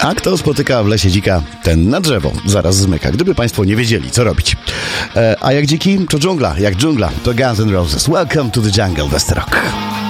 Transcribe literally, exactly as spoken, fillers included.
A kto spotyka w lesie dzika, ten na drzewo zaraz zmyka, gdyby państwo nie wiedzieli, co robić. E, a jak dziki, to dżungla, jak dżungla, to Guns N' Roses. Welcome to the jungle, West Rock.